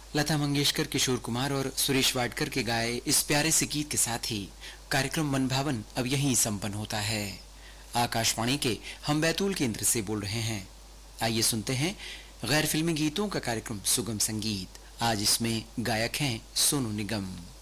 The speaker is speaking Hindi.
लता मंगेशकर, किशोर कुमार और सुरेश वाडकर के गाए इस प्यारे से गीत के साथ ही कार्यक्रम मनभावन अब यहीं संपन्न होता है। आकाशवाणी के हम बैतूल केंद्र से बोल रहे हैं। आइए सुनते हैं गैर फिल्मी गीतों का कार्यक्रम सुगम संगीत। आज इसमें गायक हैं सोनू निगम।